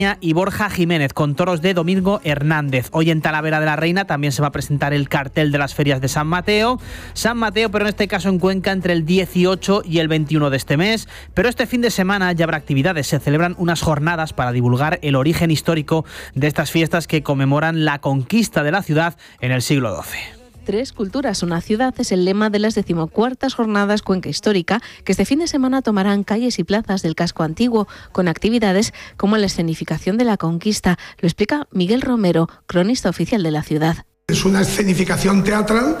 y Borja Jiménez, con toros de Domingo Hernández. Hoy en Talavera de la Reina también se va a presentar el cartel de las ferias de San Mateo, pero en este caso en Cuenca entre el 18 y el 21 de este mes. Pero este fin de semana ya habrá actividades. Se celebran unas jornadas para divulgar el origen histórico de estas fiestas que conmemoran la conquista de la ciudad en el siglo XII. 3 culturas, una ciudad es el lema de las 14ª Jornadas Cuenca Histórica, que este fin de semana tomarán calles y plazas del casco antiguo, con actividades como la escenificación de la conquista. Lo explica Miguel Romero, cronista oficial de la ciudad. Es una escenificación teatral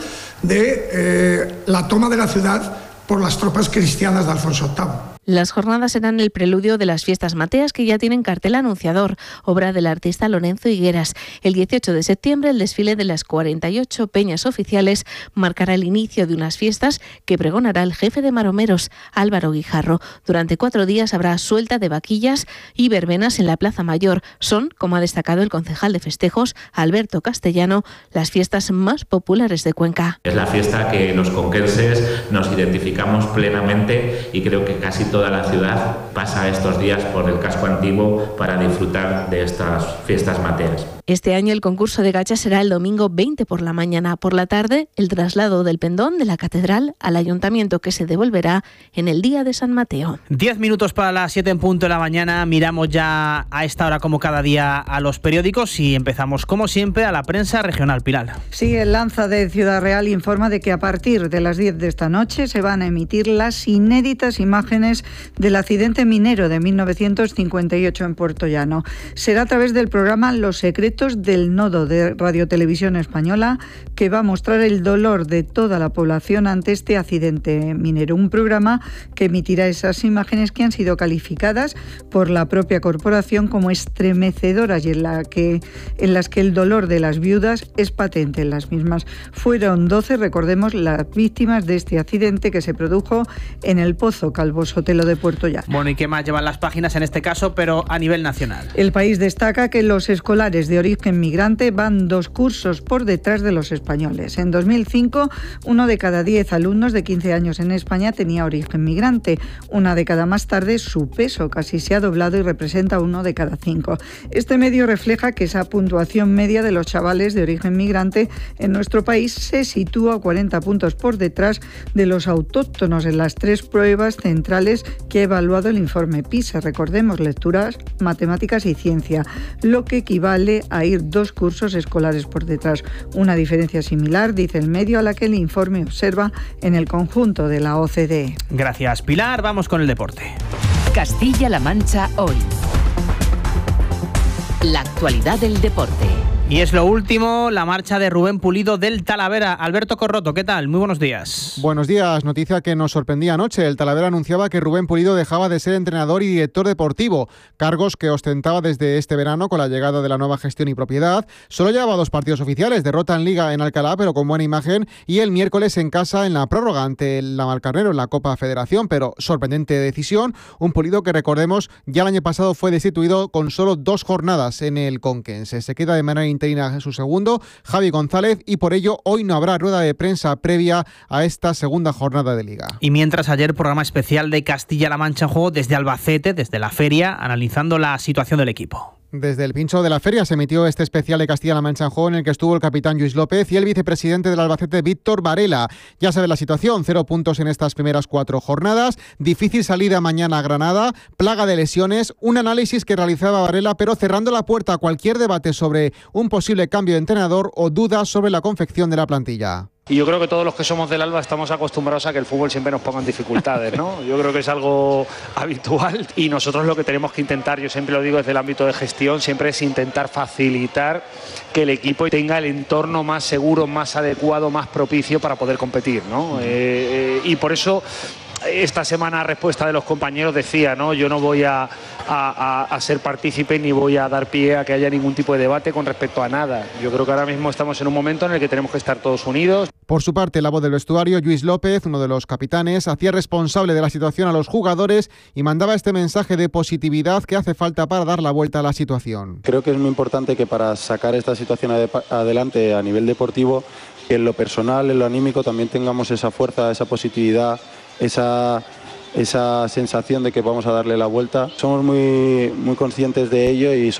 de la toma de la ciudad por las tropas cristianas de Alfonso VIII. Las jornadas serán el preludio de las fiestas mateas, que ya tienen cartel anunciador, obra del artista Lorenzo Higueras. El 18 de septiembre, el desfile de las 48 peñas oficiales marcará el inicio de unas fiestas que pregonará el jefe de maromeros, Álvaro Guijarro. Durante 4 días habrá suelta de vaquillas y verbenas en la Plaza Mayor. Son, como ha destacado el concejal de festejos, Alberto Castellano, las fiestas más populares de Cuenca. Es la fiesta que los conquenses nos identificamos plenamente, y creo que casi toda la ciudad pasa estos días por el casco antiguo para disfrutar de estas fiestas mateas. Este año el concurso de gachas será el domingo 20 por la mañana. Por la tarde, el traslado del pendón de la catedral al ayuntamiento, que se devolverá en el día de San Mateo. 10 minutos para las 7 en punto de la mañana. Miramos ya a esta hora, como cada día, a los periódicos y empezamos, como siempre, a la prensa regional. Pilar. Sí, el Lanza de Ciudad Real informa de que a partir de las 10 de esta noche se van a emitir las inéditas imágenes del accidente minero de 1958 en Puerto Llano. Será a través del programa Los Secretos del Nodo de Radio Televisión Española, que va a mostrar el dolor de toda la población ante este accidente minero. Un programa que emitirá esas imágenes que han sido calificadas por la propia corporación como estremecedoras y en las que el dolor de las viudas es patente. En las mismas fueron 12, recordemos, las víctimas de este accidente que se produjo en el Pozo Calvo Sotelo de Puerto Llano. Bueno, ¿y qué más llevan las páginas en este caso, pero a nivel nacional? El País destaca que los escolares de origen migrante van 2 cursos por detrás de los españoles. En 2005, 1 de cada 10 alumnos de 15 años en España tenía origen migrante. Una década más tarde, su peso casi se ha doblado y representa 1 de cada 5. Este medio refleja que esa puntuación media de los chavales de origen migrante en nuestro país se sitúa 40 puntos por detrás de los autóctonos en las 3 pruebas centrales que ha evaluado el informe PISA. Recordemos, lecturas, matemáticas y ciencia, lo que equivale a ir 2 cursos escolares por detrás. Una diferencia similar, dice el medio, a la que el informe observa en el conjunto de la OCDE. Gracias, Pilar. Vamos con el deporte. Castilla-La Mancha hoy. La actualidad del deporte. Y es lo último, la marcha de Rubén Pulido del Talavera. Alberto Corroto, ¿qué tal? Muy buenos días. Buenos días. Noticia que nos sorprendía anoche. El Talavera anunciaba que Rubén Pulido dejaba de ser entrenador y director deportivo, cargos que ostentaba desde este verano con la llegada de la nueva gestión y propiedad. Solo llevaba 2 partidos oficiales, derrota en Liga en Alcalá, pero con buena imagen, y el miércoles en casa en la prórroga ante el Navalcarnero en la Copa Federación, pero sorprendente decisión. Un Pulido que, recordemos, ya el año pasado fue destituido con solo 2 jornadas en el Conquense. Se queda de manera interina su segundo, Javi González, y por ello hoy no habrá rueda de prensa previa a esta segunda jornada de Liga. Y mientras, ayer programa especial de Castilla-La Mancha en juego desde Albacete, desde la feria, analizando la situación del equipo. Desde el pincho de la feria se emitió este especial de Castilla-La Mancha en juego, en el que estuvo el capitán Lluís López y el vicepresidente del Albacete, Víctor Varela. Ya sabe la situación, 0 puntos en estas primeras 4 jornadas, difícil salida mañana a Granada, plaga de lesiones, un análisis que realizaba Varela, pero cerrando la puerta a cualquier debate sobre un posible cambio de entrenador o dudas sobre la confección de la plantilla. Y yo creo que todos los que somos del Alba estamos acostumbrados a que el fútbol siempre nos ponga en dificultades, ¿no? Yo creo que es algo habitual y nosotros lo que tenemos que intentar, yo siempre lo digo desde el ámbito de gestión, siempre es intentar facilitar que el equipo tenga el entorno más seguro, más adecuado, más propicio para poder competir, ¿no? Y por eso esta semana, a respuesta de los compañeros, decía, ¿no? Yo no voy a ser partícipe ni voy a dar pie a que haya ningún tipo de debate con respecto a nada. Yo creo que ahora mismo estamos en un momento en el que tenemos que estar todos unidos. Por su parte, la voz del vestuario, Lluís López, uno de los capitanes, hacía responsable de la situación a los jugadores y mandaba este mensaje de positividad que hace falta para dar la vuelta a la situación. Creo que es muy importante que para sacar esta situación adelante a nivel deportivo, que en lo personal, en lo anímico, también tengamos esa fuerza, esa positividad, esa esa sensación de que vamos a darle la vuelta. Somos muy conscientes de ello y